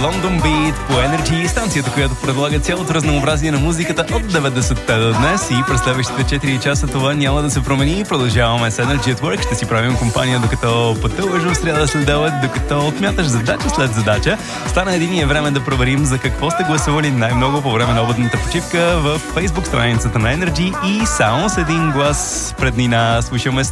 London Beat по Energy, станцията, която предлага цялото разнообразие на музиката от 90-те до днес и през следващите 4 часа това няма да се промени. Продължаваме с Energy at Work, ще си правим компания докато пътуваш в сряда след обед, докато отмяташ задача след задача. Стана единия време да проверим за какво сте гласували най-много по време на обедната почивка в Facebook страницата на Energy и само с един глас пред Нина слушаме